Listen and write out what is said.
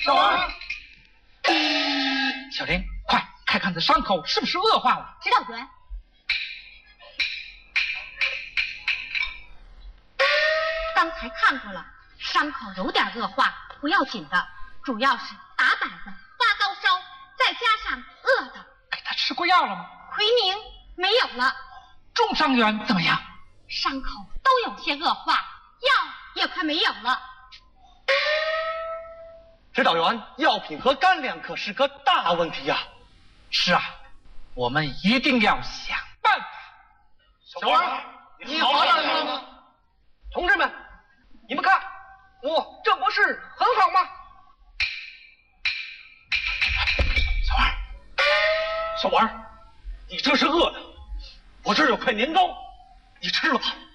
小王， 小玲，快看看这伤口是不是恶化了？ 知道员。刚才看过了，伤口有点恶化，不要紧的，主要是打摆子、发高烧，再加上饿的。 给他吃过药了吗？ 奎宁没有了。 重伤员怎么样？ 伤口都有些恶化，药也快没有了。 指导员，药品和干粮可是个大问题呀。 是啊，我们一定要想办法。 小王，你好办法吗？同志们，你们看，这不是很好吗？小王，你这是饿的，我这儿有块年糕，你吃了吧。